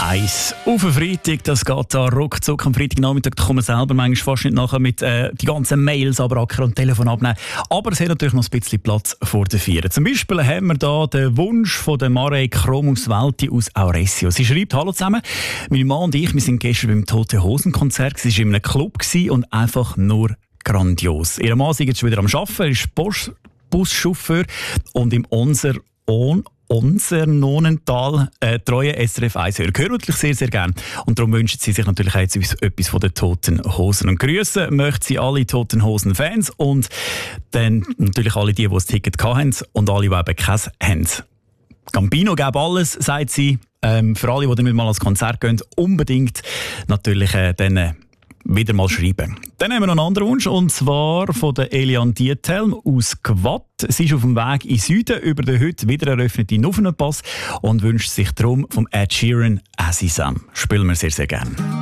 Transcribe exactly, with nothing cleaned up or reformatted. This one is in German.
eins. Auf den Freitag, das geht da ruckzuck am Freitagnachmittag, da kommen wir selber manchmal fast nicht nachher mit äh, die ganzen Mails abrackern und Telefon abnehmen. Aber es hat natürlich noch ein bisschen Platz vor den Vieren. Zum Beispiel haben wir da den Wunsch von der Marek Kromus-Welti aus Auresio. Sie schreibt: Hallo zusammen, meine Mann und ich, wir sind gestern beim Tote Hosen Konzert. Es war in einem Club und einfach nur grandios. Ihr Mann ist jetzt wieder am Arbeiten, er ist Bus Buschauffeur und im Onser On unser Nonental äh, treue S R F eins Hörer. Hören wirklich sehr, sehr gerne. Und darum wünschen sie sich natürlich auch jetzt etwas von den Toten Hosen. Und grüßen möchten sie alle Toten Hosen-Fans und dann natürlich alle die, die das Ticket hatten und alle, die eben keins haben. Gambino gäbe alles, sagt sie. Ähm, für alle, die dann mal ans Konzert gehen, unbedingt natürlich äh, dann wieder mal schreiben. Dann haben wir noch einen anderen Wunsch, und zwar von der Elian Diethelm aus Gwatt. Sie ist auf dem Weg in Süden über den heute wieder eröffneten Nuffenpass und wünscht sich darum vom Ed Sheeran «As I Am». Spielen wir sehr, sehr gerne.